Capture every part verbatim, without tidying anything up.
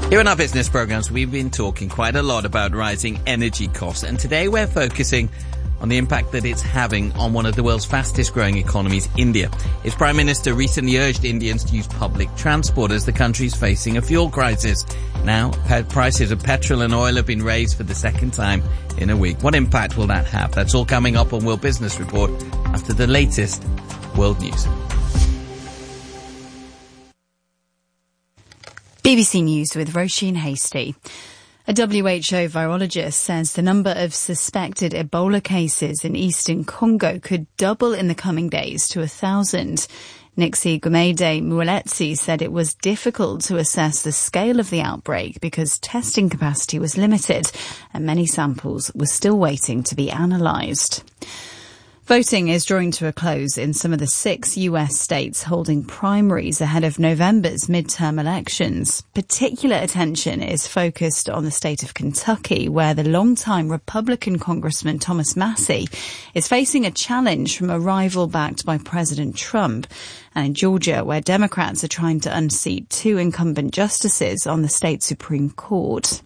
Here in our business programs, we've been talking quite a lot about rising energy costs, and today we're focusing on the impact that it's having on one of the world's fastest growing economies, India. Its Prime Minister recently urged Indians to use public transport as the country's facing a fuel crisis. Now, prices of petrol and oil have been raised for the second time in a week. What impact will that have? That's all coming up on World Business Report after the latest world news. B B C News with Roisin Hastie. A W H O virologist says the number of suspected Ebola cases in eastern Congo could double in the coming days to a thousand. Nixie Gumede Mueletsi said it was difficult to assess the scale of the outbreak because testing capacity was limited and many samples were still waiting to be analysed. Voting is drawing to a close in some of the six U S states holding primaries ahead of November's midterm elections. Particular attention is focused on the state of Kentucky, where the longtime Republican Congressman Thomas Massie is facing a challenge from a rival backed by President Trump. And in Georgia, where Democrats are trying to unseat two incumbent justices on the state Supreme Court.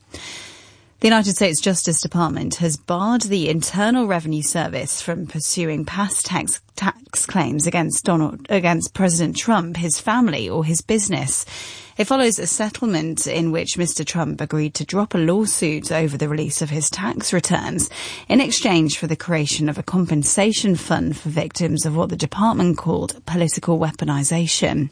The United States Justice Department has barred the Internal Revenue Service from pursuing past tax tax claims against Donald against President Trump, his family, or his business. It follows a settlement in which Mister Trump agreed to drop a lawsuit over the release of his tax returns in exchange for the creation of a compensation fund for victims of what the department called political weaponization.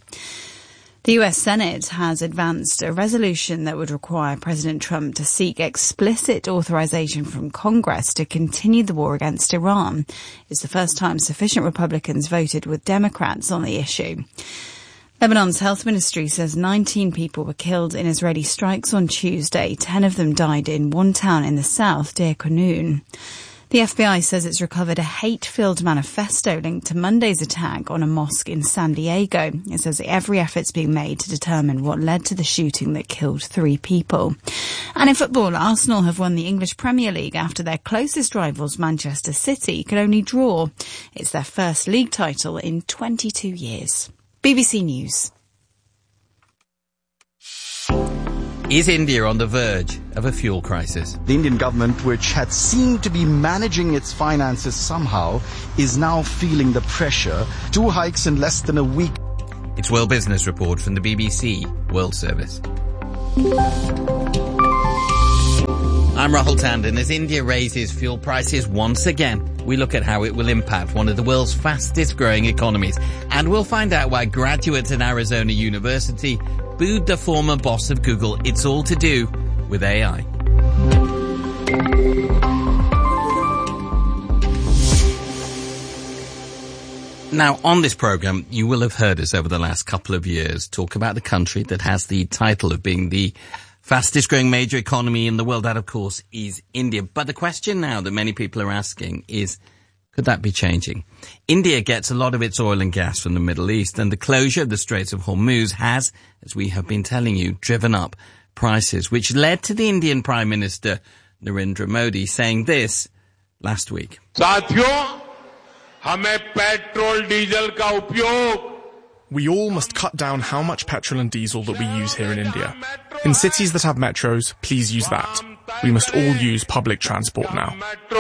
The U S Senate has advanced a resolution that would require President Trump to seek explicit authorization from Congress to continue the war against Iran. It's the first time sufficient Republicans voted with Democrats on the issue. Lebanon's health ministry says nineteen people were killed in Israeli strikes on Tuesday. Ten of them died in one town in the south, Deir Konun. The F B I says it's recovered a hate-filled manifesto linked to Monday's attack on a mosque in San Diego. It says every effort's being made to determine what led to the shooting that killed three people. And in football, Arsenal have won the English Premier League after their closest rivals, Manchester City, could only draw. It's their first league title in twenty-two years. B B C News. Is India on the verge of a fuel crisis? The Indian government, which had seemed to be managing its finances somehow, is now feeling the pressure. Two hikes in less than a week. It's World Business Report from the B B C World Service. I'm Rahul Tandon. As India raises fuel prices once again, we look at how it will impact one of the world's fastest growing economies. And we'll find out why graduates at Arizona University booed the former boss of Google. It's all to do with A I. Now, on this program, you will have heard us over the last couple of years talk about the country that has the title of being the fastest growing major economy in the world. That, of course, is India. But the question now that many people are asking is, could that be changing? India gets a lot of its oil and gas from the Middle East, and the closure of the Straits of Hormuz has, as we have been telling you, driven up prices, which led to the Indian Prime Minister Narendra Modi saying this last week. We all must cut down how much petrol and diesel that we use here in India. In cities that have metros, please use that. We must all use public transport now.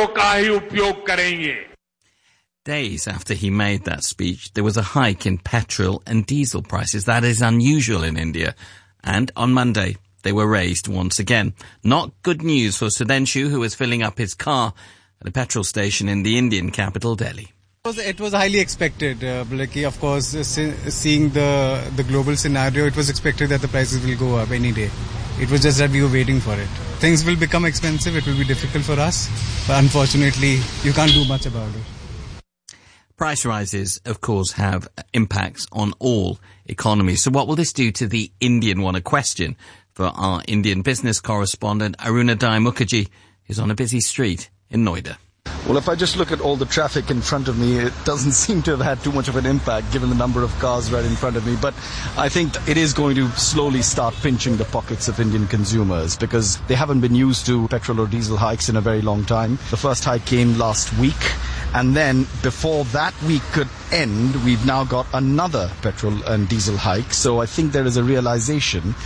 Days after he made that speech, there was a hike in petrol and diesel prices. That is unusual in India. And on Monday, they were raised once again. Not good news for Sudhanshu, who was filling up his car at a petrol station in the Indian capital, Delhi. It was, it was highly expected, uh, Blakey. Of course, uh, seeing the, the global scenario, it was expected that the prices will go up any day. It was just that we were waiting for it. Things will become expensive. It will be difficult for us. But unfortunately, you can't do much about it. Price rises, of course, have impacts on all economies. So what will this do to the Indian one? A question for our Indian business correspondent, Arunadai Mukherjee, who's on a busy street in Noida. Well, if I just look at all the traffic in front of me, it doesn't seem to have had too much of an impact given the number of cars right in front of me. But I think it is going to slowly start pinching the pockets of Indian consumers because they haven't been used to petrol or diesel hikes in a very long time. The first hike came last week. And then before that week could end, we've now got another petrol and diesel hike. So I think there is a realization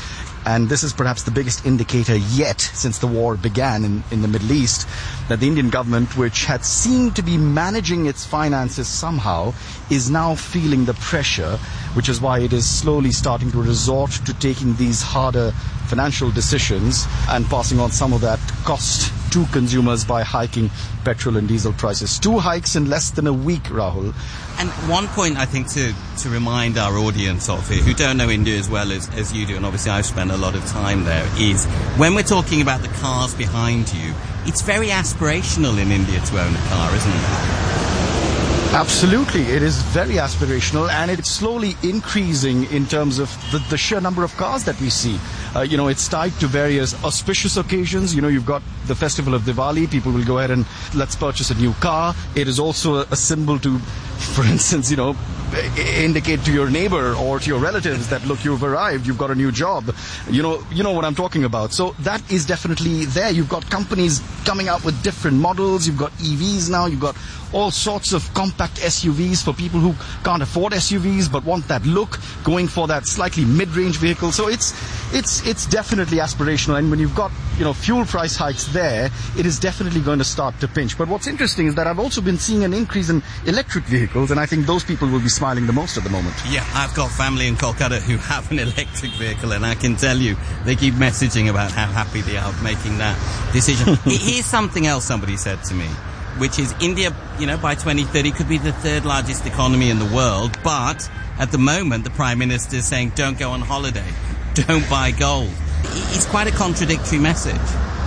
and this is perhaps the biggest indicator yet since the war began in, in the Middle East, that the Indian government, which had seemed to be managing its finances somehow, is now feeling the pressure, which is why it is slowly starting to resort to taking these harder financial decisions and passing on some of that cost to consumers by hiking petrol and diesel prices. Two hikes in less than a week, Rahul. And one point I think to, to remind our audience of here, who don't know India as well as, as you do, and obviously I've spent a lot of time there, is when we're talking about the cars behind you, it's very aspirational in India to own a car, isn't it? Absolutely. It is very aspirational, and it's slowly increasing in terms of the, the sheer number of cars that we see. Uh, you know, it's tied to various auspicious occasions. You know, you've got the festival of Diwali. People will go ahead and let's purchase a new car. It is also a, a symbol to, for instance, you know, indicate to your neighbor or to your relatives that, look, you've arrived, you've got a new job. You know, you know what I'm talking about. So that is definitely there. You've got companies coming out with different models. You've got E Vs now. You've got all sorts of compact S U Vs for people who can't afford S U Vs but want that look, going for that slightly mid-range vehicle. So it's it's it's definitely aspirational, and when you've got, you know, fuel price hikes there, it is definitely going to start to pinch. But what's interesting is that I've also been seeing an increase in electric vehicles, and I think those people will be smiling the most at the moment. Yeah, I've got family in Kolkata who have an electric vehicle, and I can tell you they keep messaging about how happy they are making that decision. Here's something else somebody said to me, which is India, you know, by twenty thirty could be the third largest economy in the world, but at the moment the Prime Minister is saying don't go on holiday, don't buy gold. It's quite a contradictory message.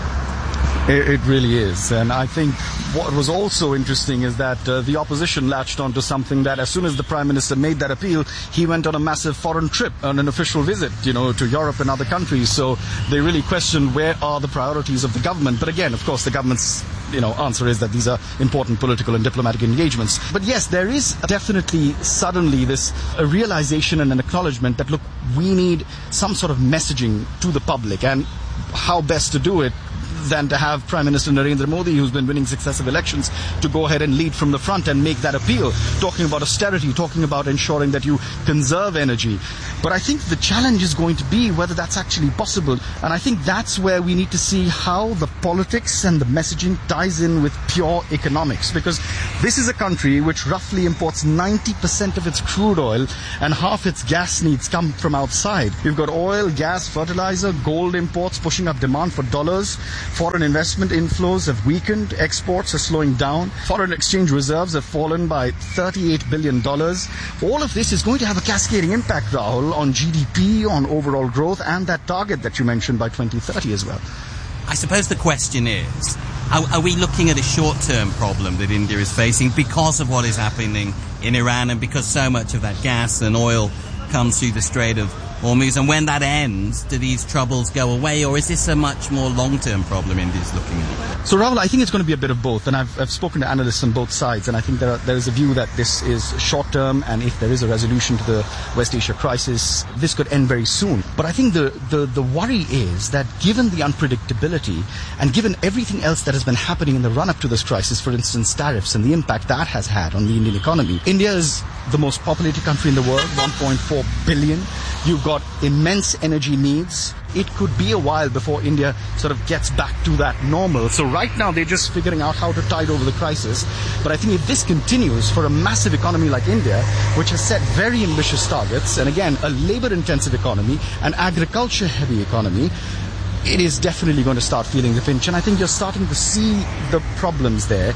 It really is, and I think what was also interesting is that uh, the opposition latched onto something that as soon as the Prime Minister made that appeal, he went on a massive foreign trip, on an official visit, you know, to Europe and other countries. So they really questioned where are the priorities of the government. But again, of course, the government's, you know, answer is that these are important political and diplomatic engagements. But yes, there is definitely suddenly this a realization and an acknowledgement that, look, we need some sort of messaging to the public, and how best to do it than to have Prime Minister Narendra Modi, who's been winning successive elections, to go ahead and lead from the front and make that appeal, talking about austerity, talking about ensuring that you conserve energy. But I think the challenge is going to be whether that's actually possible, and I think that's where we need to see how the politics and the messaging ties in with pure economics, because this is a country which roughly imports ninety percent of its crude oil, and half its gas needs come from outside. You've got oil, gas, fertilizer, gold imports pushing up demand for dollars. Foreign investment inflows have weakened, exports are slowing down, foreign exchange reserves have fallen by thirty-eight billion dollars. All of this is going to have a cascading impact, Rahul, on G D P, on overall growth, and that target that you mentioned by twenty thirty as well. I suppose the question is, are, are we looking at a short-term problem that India is facing because of what is happening in Iran and because so much of that gas and oil comes through the Strait of Hormuz, and when that ends, do these troubles go away, or is this a much more long-term problem India's looking at? So, Rahul, I think it's going to be a bit of both, and I've, I've spoken to analysts on both sides, and I think there, are, there is a view that this is short-term, and if there is a resolution to the West Asia crisis, this could end very soon. But I think the, the, the worry is that given the unpredictability, and given everything else that has been happening in the run-up to this crisis, for instance, tariffs and the impact that has had on the Indian economy, India is the most populated country in the world, one point four billion. You've got immense energy needs. It could be a while before India sort of gets back to that normal. So right now they're just figuring out how to tide over the crisis. But I think if this continues for a massive economy like India, which has set very ambitious targets, and again, a labor-intensive economy, an agriculture-heavy economy, it is definitely going to start feeling the pinch. And I think you're starting to see the problems there.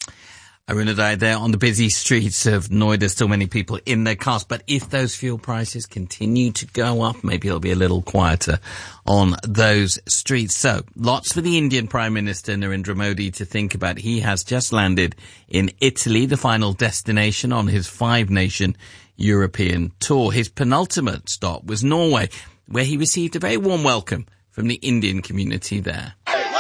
Arun Adai there on the busy streets of Noida. Still many people in their cars. But if those fuel prices continue to go up, maybe it'll be a little quieter on those streets. So lots for the Indian Prime Minister Narendra Modi to think about. He has just landed in Italy, the final destination on his five-nation European tour. His penultimate stop was Norway, where he received a very warm welcome from the Indian community there.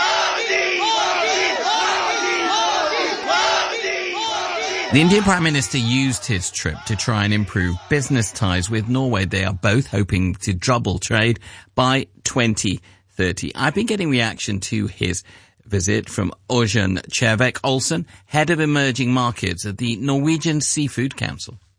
The Indian Prime Minister used his trip to try and improve business ties with Norway. They are both hoping to double trade by twenty thirty. I've been getting reaction to his visit from Øystein Kjervik Olsen, head of emerging markets at the Norwegian Seafood Council.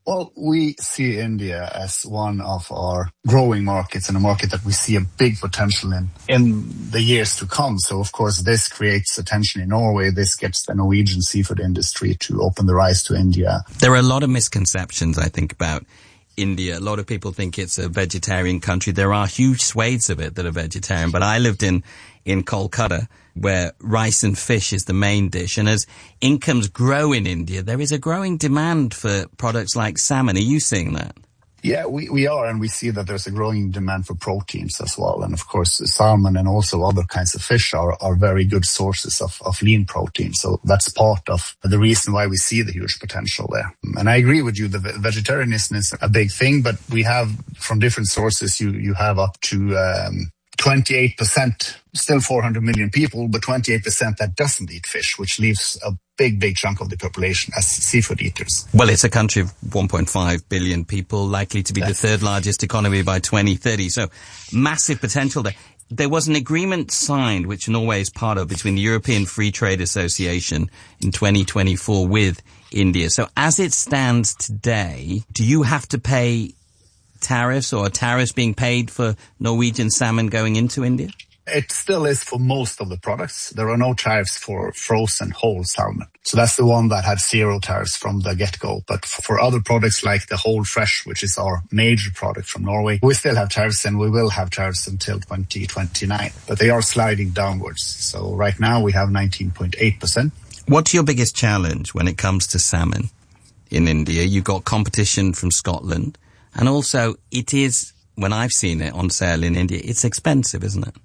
Well, we see India as one of our growing markets and a market that we see a big potential in in the years to come. So, of course, this creates attention in Norway. This gets the Norwegian seafood industry to open their eyes to India. There are a lot of misconceptions, I think, about India. A lot of people think it's a vegetarian country. There are huge swathes of it that are vegetarian, but I lived in, in Kolkata, where rice and fish is the main dish. And as incomes grow in India, there is a growing demand for products like salmon. Are you seeing that? Yeah, we, we are, and we see that there's a growing demand for proteins as well. And of course, salmon and also other kinds of fish are, are very good sources of, of lean protein. So that's part of the reason why we see the huge potential there. And I agree with you, the vegetarianism is a big thing, but we have, from different sources, you, you have up to um, twenty-eight percent, still four hundred million people, but twenty-eight percent that doesn't eat fish, which leaves a big, big chunk of the population as seafood eaters. Well, it's a country of one point five billion people, likely to be the third largest economy by twenty thirty. So massive potential there. There was an agreement signed, which Norway is part of, between the European Free Trade Association in twenty twenty-four with India. So as it stands today, do you have to pay tariffs, or are tariffs being paid for Norwegian salmon going into India? It still is for most of the products. There are no tariffs for frozen whole salmon. So that's the one that had zero tariffs from the get-go. But for other products like the whole fresh, which is our major product from Norway, we still have tariffs, and we will have tariffs until twenty twenty-nine. But they are sliding downwards. So right now we have nineteen point eight percent. What's your biggest challenge when it comes to salmon in India? You've got competition from Scotland. And also, it is, when I've seen it on sale in India, it's expensive, isn't it?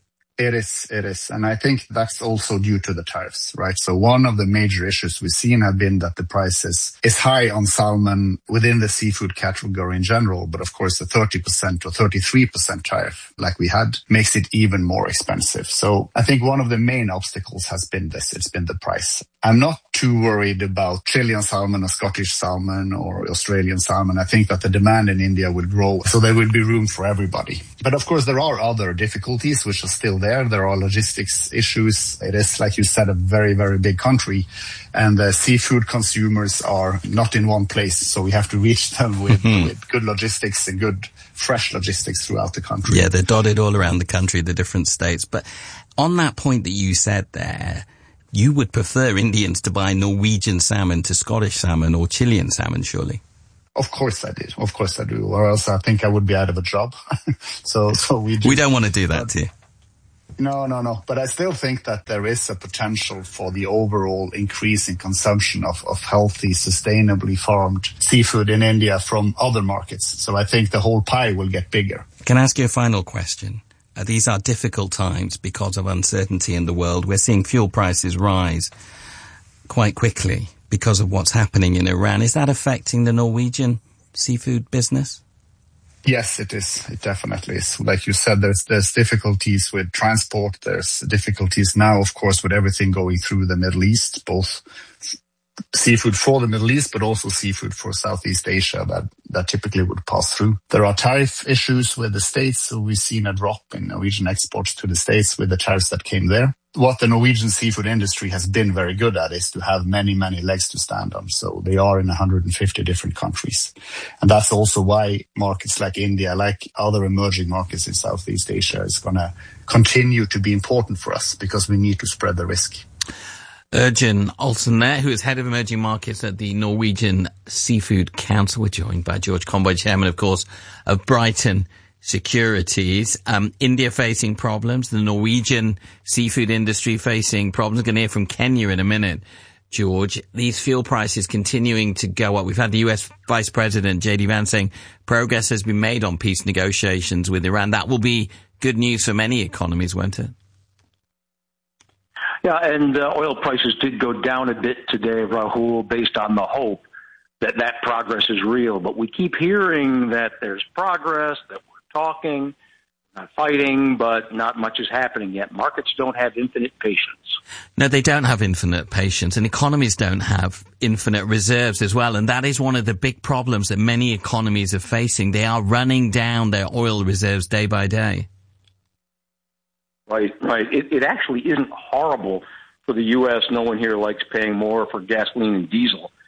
It is, it is. And I think that's also due to the tariffs, right? So one of the major issues we've seen have been that the price is, is high on salmon within the seafood category in general. But of course, the thirty percent or thirty-three percent tariff like we had makes it even more expensive. So I think one of the main obstacles has been this. It's been the price. I'm not too worried about Chilean salmon or Scottish salmon or Australian salmon. I think that the demand in India will grow, so there will be room for everybody. But of course, there are other difficulties which are still there. There are logistics issues. It is, like you said, a very, very big country, and the seafood consumers are not in one place. So we have to reach them with, with good logistics and good fresh logistics throughout the country. Yeah, they're dotted all around the country, the different states. But on that point that you said there, you would prefer Indians to buy Norwegian salmon to Scottish salmon or Chilean salmon, surely? Of course I do. Of course I do. Or else I think I would be out of a job. so, so we do. We don't want to do that to you. No, no, no. But I still think that there is a potential for the overall increase in consumption of, of healthy, sustainably farmed seafood in India from other markets. So I think the whole pie will get bigger. Can I ask you a final question? Uh, these are difficult times because of uncertainty in the world. We're seeing fuel prices rise quite quickly because of what's happening in Iran. Is that affecting the Norwegian seafood business? Yes, it is. It definitely is. Like you said, there's there's difficulties with transport. There's difficulties now, of course, with everything going through the Middle East, both seafood for the Middle East, but also seafood for Southeast Asia that, that typically would pass through. There are tariff issues with the States, so we've seen a drop in Norwegian exports to the States with the tariffs that came there. What the Norwegian seafood industry has been very good at is to have many, many legs to stand on. So they are in one hundred fifty different countries. And that's also why markets like India, like other emerging markets in Southeast Asia, is going to continue to be important for us because we need to spread the risk. Ørjan Olsen there, who is head of emerging markets at the Norwegian Seafood Council. We're joined by George Conboy, chairman, of course, of Brighton Securities. Um, India facing problems, the Norwegian seafood industry facing problems. We're going to hear from Kenya in a minute, George. These fuel prices continuing to go up. We've had the U S Vice President, J D Vance, saying progress has been made on peace negotiations with Iran. That will be good news for many economies, won't it? Yeah, and uh, oil prices did go down a bit today, Rahul, based on the hope that that progress is real. But we keep hearing that there's progress, that we're talking, not fighting, but not much is happening yet. Markets don't have infinite patience. No, they don't have infinite patience, and economies don't have infinite reserves as well. And that is one of the big problems that many economies are facing. They are running down their oil reserves day by day. Right, right. It, it actually isn't horrible for the U S. No one here likes paying more for gasoline and diesel.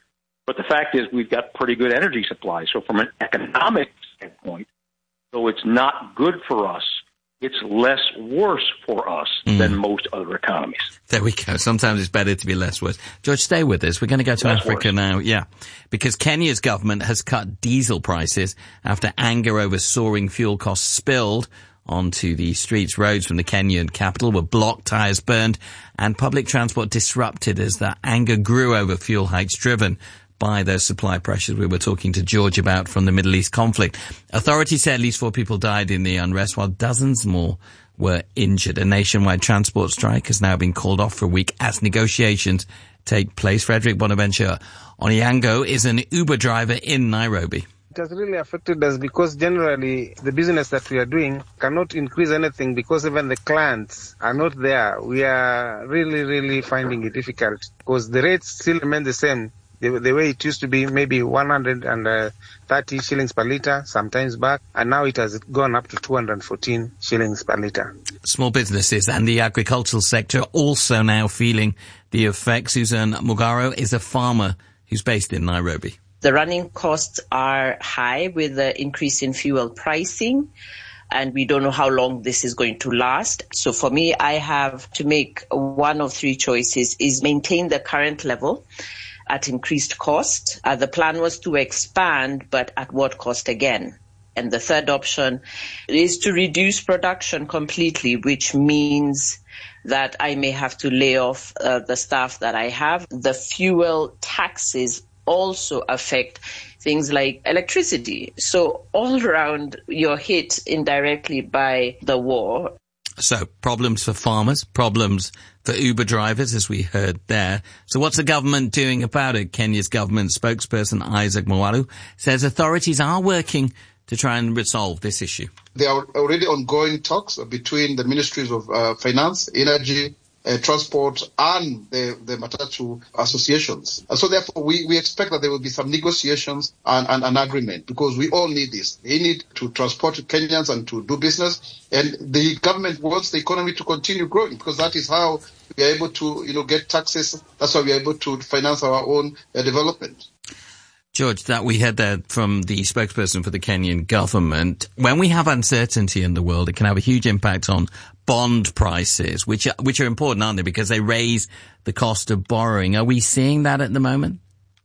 But the fact is we've got pretty good energy supply. So from an economic standpoint, though it's not good for us, it's less worse for us mm. than most other economies. There we go. Sometimes it's better to be less worse. George, stay with us. We're going to go to less Africa worse. now. Yeah, because Kenya's government has cut diesel prices after anger over soaring fuel costs spilled onto the streets. Roads from the Kenyan capital were blocked, tyres burned, and public transport disrupted as that anger grew over fuel hikes driven by those supply pressures we were talking to George about from the Middle East conflict. Authorities say at least four people died in the unrest, while dozens more were injured. A nationwide transport strike has now been called off for a week as negotiations take place. Frederick Bonaventure Onyango is an Uber driver in Nairobi. It has really affected us because generally the business that we are doing cannot increase anything because even the clients are not there. We are really, really finding it difficult because the rates still remain the same. The, the way it used to be, maybe one hundred thirty shillings per litre sometimes back, and now it has gone up to two hundred fourteen shillings per litre. Small businesses and the agricultural sector are also now feeling the effects. Susan Mugaro is a farmer who's based in Nairobi. The running costs are high with the increase in fuel pricing, and we don't know how long this is going to last. So for me, I have to make one of three choices: is maintain the current level at increased cost. Uh, the plan was to expand, but at what cost again? And the third option is to reduce production completely, which means that I may have to lay off uh, the staff that I have. The fuel taxes also affect things like electricity. So all around, you're hit indirectly by the war. So problems for farmers, problems for Uber drivers, as we heard there. So what's the government doing about it? Kenya's government spokesperson Isaac Mwalu says authorities are working to try and resolve this issue. There are already ongoing talks between the ministries of uh, finance, energy, Uh, transport and the, the Matatu associations. And so therefore we, we expect that there will be some negotiations and, and an agreement because we all need this. They need to transport Kenyans and to do business, and the government wants the economy to continue growing because that is how we are able to, you know, get taxes. That's how we are able to finance our own uh, development. George, that we heard there from the spokesperson for the Kenyan government. When we have uncertainty in the world, it can have a huge impact on bond prices, which are, which are important, aren't they? Because they raise the cost of borrowing. Are we seeing that at the moment?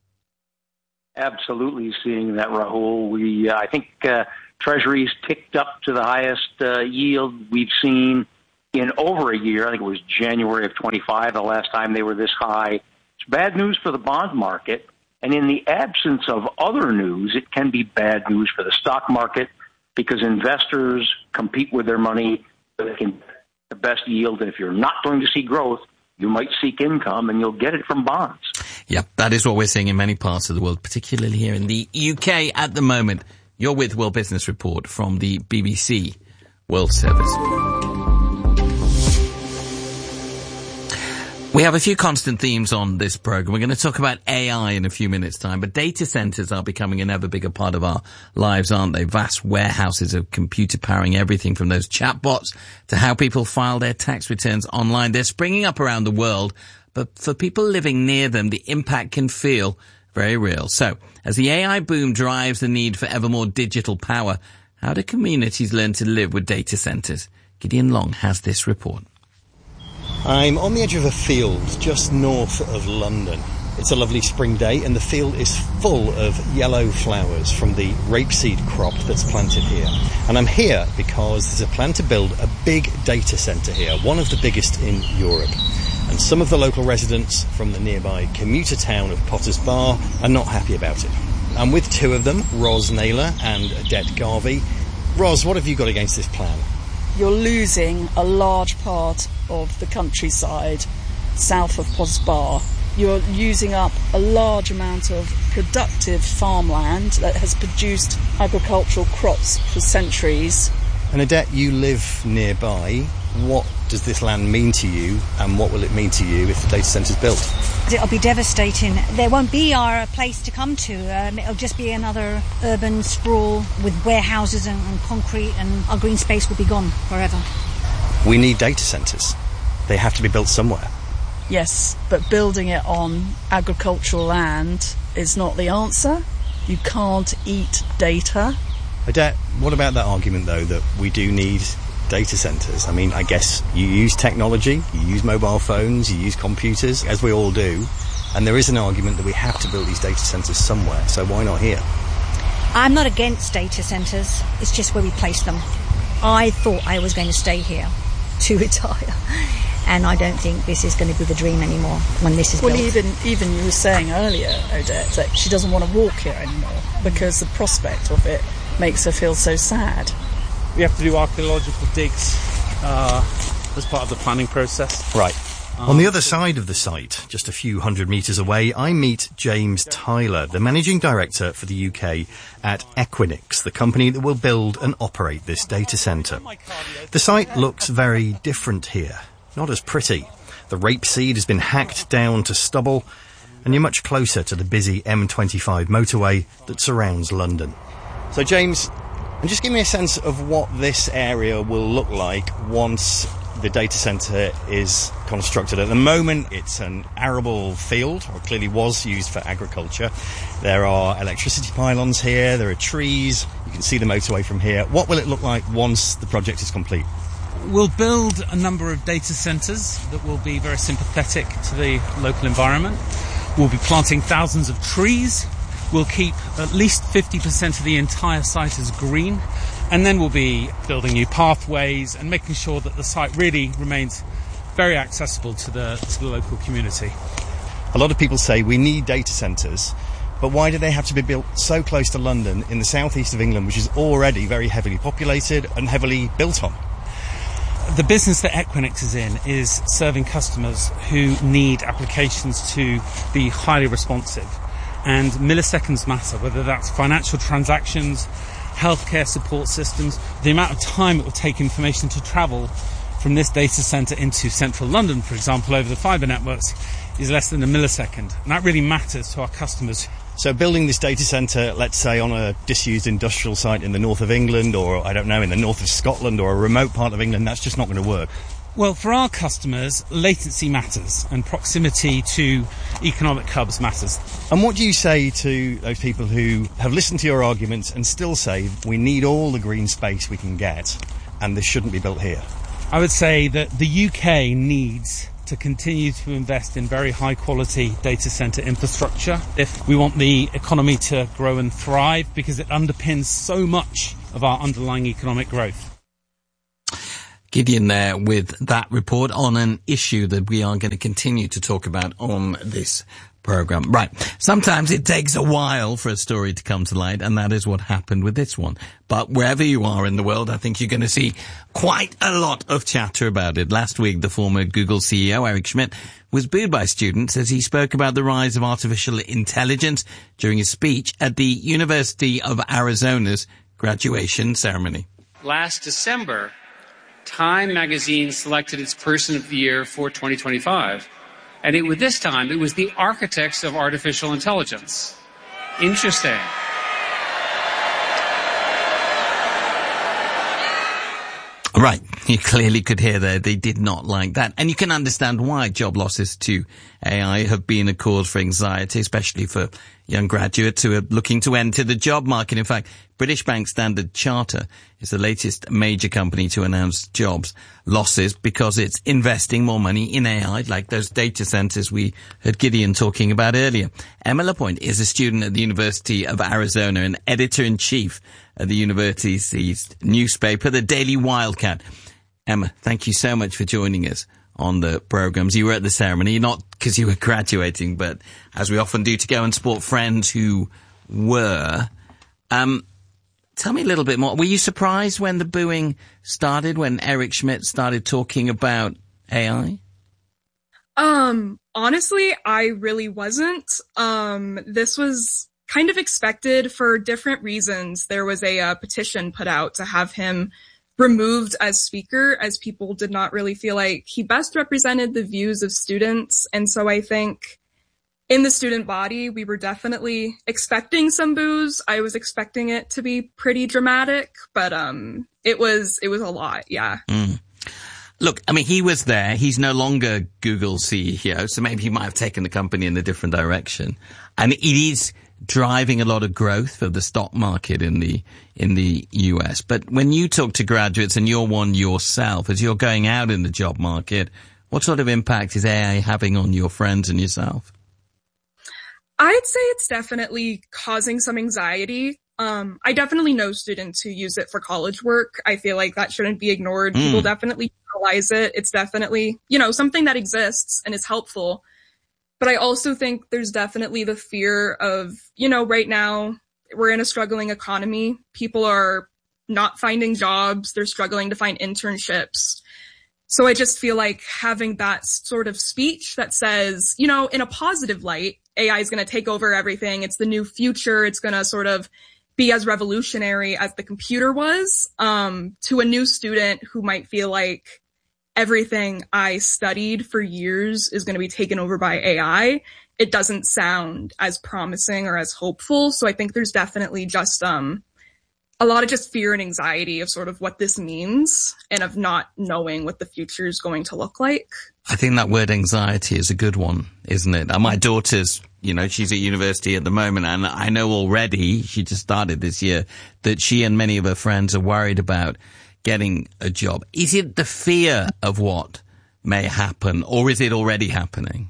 Absolutely seeing that, Rahul. We, uh, I think, uh, Treasuries ticked up to the highest uh, yield we've seen in over a year. I think it was January of twenty-five, the last time they were this high. It's bad news for the bond market. And in the absence of other news, it can be bad news for the stock market because investors compete with their money so they can get the best yield. And if you're not going to see growth, you might seek income and you'll get it from bonds. Yeah, that is what we're seeing in many parts of the world, particularly here in the U K at the moment. You're with World Business Report from the B B C World Service. We have a few constant themes on this program. We're going to talk about A I in a few minutes' time, but data centers are becoming an ever bigger part of our lives, aren't they? Vast warehouses of computer powering everything from those chatbots to how people file their tax returns online. They're springing up around the world, but for people living near them, the impact can feel very real. So, as the A I boom drives the need for ever more digital power, how do communities learn to live with data centers? Gideon Long has this report. I'm on the edge of a field just north of London. It's a lovely spring day and the field is full of yellow flowers from the rapeseed crop that's planted here. And I'm here because there's a plan to build a big data centre here, one of the biggest in Europe. And some of the local residents from the nearby commuter town of Potters Bar are not happy about it. I'm with two of them, Ros Naylor and Odette Garvey. Ros, what have you got against this plan? You're losing a large part of the countryside south of Potters Bar. You're using up a large amount of productive farmland that has produced agricultural crops for centuries. And Odette, you live nearby. What does this land mean to you, and what will it mean to you if the data centre's built? It'll be devastating. There won't be our place to come to. Um, it'll just be another urban sprawl with warehouses and, and concrete, and our green space will be gone forever. We need data centres. They have to be built somewhere. Yes, but building it on agricultural land is not the answer. You can't eat data. Odette, what about that argument, though, that we do need data centres? I mean, I guess you use technology, you use mobile phones, you use computers, as we all do, and there is an argument that we have to build these data centres somewhere, so why not here? I'm not against data centres, it's just where we place them. I thought I was going to stay here to retire, and I don't think this is going to be the dream anymore when this is well, built. Well, even, even you were saying earlier, Odette, that she doesn't want to walk here anymore because the prospect of it makes her feel so sad. We have to do archaeological digs uh, as part of the planning process. Right. Um, On the other side of the site, just a few hundred metres away, I meet James Tyler, the Managing Director for the U K at Equinix, the company that will build and operate this data centre. The site looks very different here, not as pretty. The rapeseed has been hacked down to stubble, and you're much closer to the busy M twenty-five motorway that surrounds London. So, James, and just give me a sense of what this area will look like once the data centre is constructed. At the moment, it's an arable field, or clearly was used for agriculture. There are electricity pylons here, there are trees, you can see the motorway from here. What will it look like once the project is complete? We'll build a number of data centres that will be very sympathetic to the local environment. We'll be planting thousands of trees. We'll keep at least fifty percent of the entire site as green. And then we'll be building new pathways and making sure that the site really remains very accessible to the to the local community. A lot of people say we need data centres, but why do they have to be built so close to London in the southeast of England, which is already very heavily populated and heavily built on? The business that Equinix is in is serving customers who need applications to be highly responsive. And milliseconds matter, whether that's financial transactions, healthcare support systems. The amount of time it will take information to travel from this data centre into central London, for example, over the fibre networks, is less than a millisecond. And that really matters to our customers. So building this data centre, let's say, on a disused industrial site in the north of England, or, I don't know, in the north of Scotland, or a remote part of England, that's just not going to work. Well, for our customers, latency matters, and proximity to economic hubs matters. And what do you say to those people who have listened to your arguments and still say we need all the green space we can get, and this shouldn't be built here? I would say that the U K needs to continue to invest in very high quality data centre infrastructure if we want the economy to grow and thrive, because it underpins so much of our underlying economic growth. Gideon there with that report on an issue that we are going to continue to talk about on this program. Right. Sometimes it takes a while for a story to come to light, and that is what happened with this one. But wherever you are in the world, I think you're going to see quite a lot of chatter about it. Last week, the former Google C E O, Eric Schmidt, was booed by students as he spoke about the rise of artificial intelligence during his speech at the University of Arizona's graduation ceremony. Last December, Time magazine selected its Person of the Year for twenty twenty-five. And it was this time, it was the architects of artificial intelligence. Interesting. Right. You clearly could hear there they did not like that. And you can understand why job losses to A I have been a cause for anxiety, especially for young graduates who are looking to enter the job market. In fact, British bank Standard Chartered is the latest major company to announce jobs losses because it's investing more money in A I, like those data centers we heard Gideon talking about earlier. Emma Lapointe is a student at the University of Arizona and editor-in-chief at the university's newspaper, the Daily Wildcat. Emma, thank you so much for joining us on the programs. You were at the ceremony, not because you were graduating, but as we often do, to go and support friends who were. Um, tell me a little bit more. Were you surprised when the booing started, when Eric Schmidt started talking about A I? Um, honestly, I really wasn't. Um, this was kind of expected for different reasons. There was a uh, petition put out to have him removed as speaker, as people did not really feel like he best represented the views of students. And so I think in the student body, we were definitely expecting some boos. I was expecting it to be pretty dramatic, but um, it was it was a lot, yeah. Mm. Look, I mean, he was there. He's no longer Google's C E O, so maybe he might have taken the company in a different direction. And it is driving a lot of growth for the stock market in the in the U S. But when you talk to graduates, and you're one yourself, as you're going out in the job market, what sort of impact is A I having on your friends and yourself? I'd say it's definitely causing some anxiety. Um, I definitely know students who use it for college work. I feel like that shouldn't be ignored. Mm. People definitely utilize it. It's definitely, you know, something that exists and is helpful. But I also think there's definitely the fear of, you know, right now we're in a struggling economy. People are not finding jobs. They're struggling to find internships. So I just feel like having that sort of speech that says, you know, in a positive light, A I is going to take over everything. It's the new future. It's going to sort of be as revolutionary as the computer was, um, to a new student who might feel like everything I studied for years is going to be taken over by A I. It doesn't sound as promising or as hopeful. So I think there's definitely just, um, a lot of just fear and anxiety of sort of what this means and of not knowing what the future is going to look like. I think that word anxiety is a good one, isn't it? And my daughter's, you know, she's at university at the moment, and I know already, she just started this year, that she and many of her friends are worried about getting a job. Is it the fear of what may happen, or is it already happening?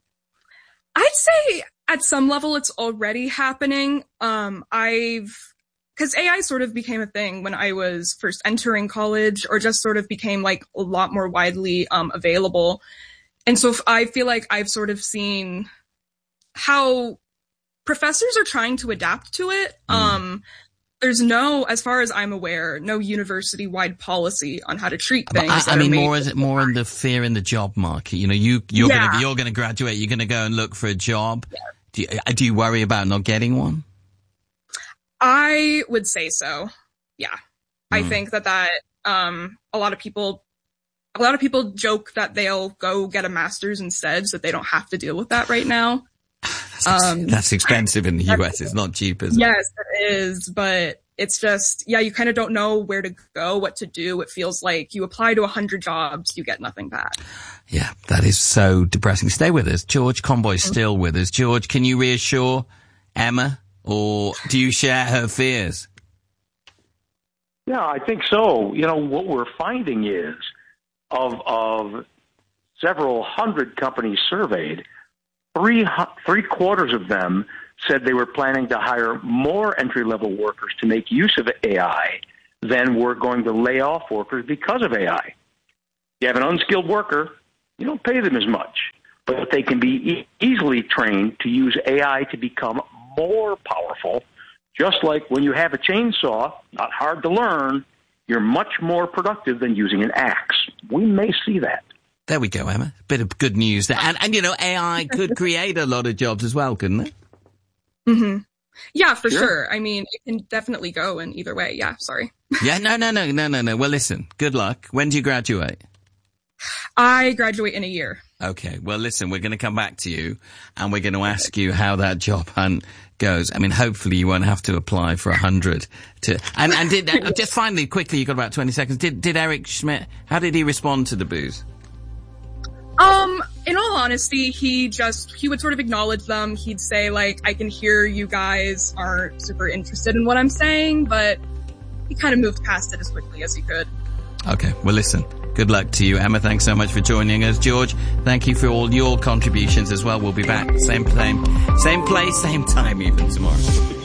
I'd say at some level it's already happening. Um, I've Because A I sort of became a thing when I was first entering college, or just sort of became like a lot more widely um, available. And so I feel like I've sort of seen how professors are trying to adapt to it. Mm. Um, there's no, as far as I'm aware, no university-wide policy on how to treat things. I, I mean, more is it more in the fear in the job market? You know, you you're yeah. gonna you're gonna graduate, you're gonna go and look for a job. Yeah. Do you, do you worry about not getting one? I would say so. Yeah. Mm. I think that that, um, a lot of people, a lot of people joke that they'll go get a master's instead so that they don't have to deal with that right now. That's, um, that's expensive in the U S. It's not cheap, is it? Yes, it is. But it's just, yeah, you kind of don't know where to go, what to do. It feels like you apply to a hundred jobs, you get nothing back. Yeah, that is so depressing. Stay with us. George Comboy's mm-hmm. still with us. George, can you reassure Emma? Or do you share her fears? Yeah, I think so. You know, what we're finding is of of several hundred companies surveyed, three three quarters of them said they were planning to hire more entry-level workers to make use of A I than were going to lay off workers because of A I. You have an unskilled worker, you don't pay them as much, but they can be e- easily trained to use A I to become more powerful. Just like when you have a chainsaw, not hard to learn, you're much more productive than using an axe. We may see that. There we go, Emma. Bit of good news there. And, and you know, A I could create a lot of jobs as well, couldn't it? Mm-hmm. Yeah, for sure. sure. I mean, it can definitely go in either way. Yeah, sorry. yeah, no, no, no, no, no, no. Well, listen, good luck. When do you graduate? I graduate in a year. Okay. Well, listen, we're going to come back to you and we're going to ask you how that job hunt goes. I mean, hopefully you won't have to apply for a hundred to, and, and did, uh, just finally, quickly, you got about twenty seconds. Did, did Eric Schmidt, how did he respond to the booze? Um, in all honesty, he just, he would sort of acknowledge them. He'd say like, I can hear you guys aren't super interested in what I'm saying, but he kind of moved past it as quickly as he could. Okay. Well, listen. Good luck to you, Emma. Thanks so much for joining us. George, thank you for all your contributions as well. We'll be back same same same place, same time even tomorrow.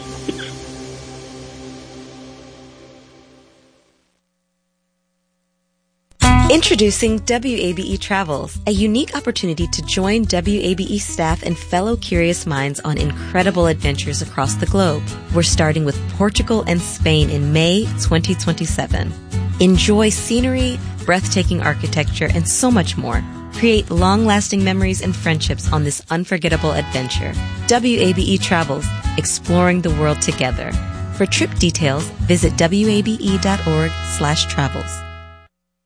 Introducing W A B E Travels, a unique opportunity to join W A B E staff and fellow curious minds on incredible adventures across the globe. We're starting with Portugal and Spain in May twenty twenty-seven. Enjoy scenery, breathtaking architecture, and so much more. Create long-lasting memories and friendships on this unforgettable adventure. W A B E Travels, exploring the world together. For trip details, visit W A B E dot org slash travels.